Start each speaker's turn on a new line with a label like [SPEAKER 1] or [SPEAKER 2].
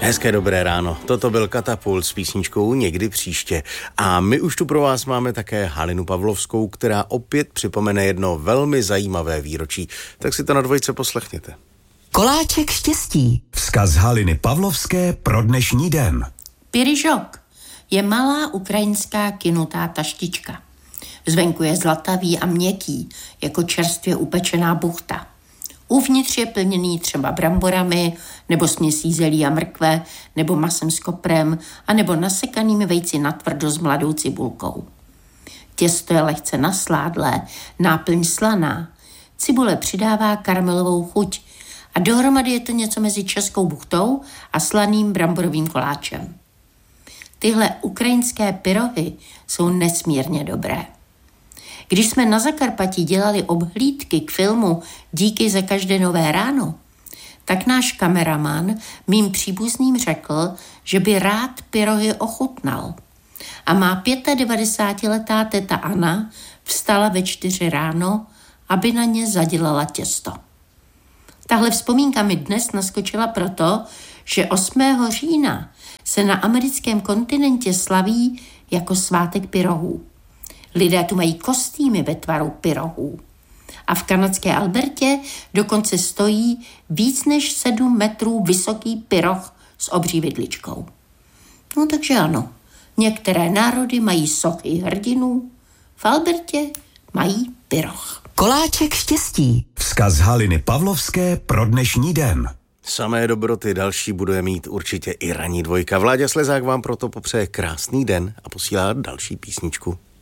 [SPEAKER 1] Hezké dobré ráno. Toto byl Katapult s písničkou Někdy příště. A my už tu pro vás máme také Halinu Pavlovskou, která opět připomene jedno velmi zajímavé výročí. Tak si to na dvojce poslechněte.
[SPEAKER 2] Koláček štěstí.
[SPEAKER 3] Vzkaz Haliny Pavlovské pro dnešní den.
[SPEAKER 4] Pyryžok je malá ukrajinská kynutá taštička. Zvenku je zlatavý a měkký, jako čerstvě upečená buchta. Uvnitř je plněný třeba bramborami, nebo směsí zelí a mrkve, nebo masem s koprem, anebo nasekanými vejci natvrdo s mladou cibulkou. Těsto je lehce nasládlé, náplň slaná. Cibule přidává karamelovou chuť a dohromady je to něco mezi českou buchtou a slaným bramborovým koláčem. Tyhle ukrajinské pyrohy jsou nesmírně dobré. Když jsme na Zakarpatí dělali obhlídky k filmu Díky za každé nové ráno, tak náš kameraman mým příbuzným řekl, že by rád pyrohy ochutnal. A má 95letá teta Anna vstala ve 4 ráno, aby na ně zadělala těsto. Tahle vzpomínka mi dnes naskočila proto, že 8. října se na americkém kontinentě slaví jako svátek pyrohů. Lidé tu mají kostýmy ve tvaru pyrohů. A v kanadské Albertě dokonce stojí víc než 7 metrů vysoký pyroh s obří vidličkou. No takže ano, některé národy mají sochy hrdinů, v Albertě mají pyroh.
[SPEAKER 2] Koláček štěstí.
[SPEAKER 3] Vzkaz Haliny Pavlovské pro dnešní den.
[SPEAKER 1] Samé dobroty další bude mít určitě i ranní dvojka. Vláďa Slezák vám proto popřeje krásný den a posílá další písničku.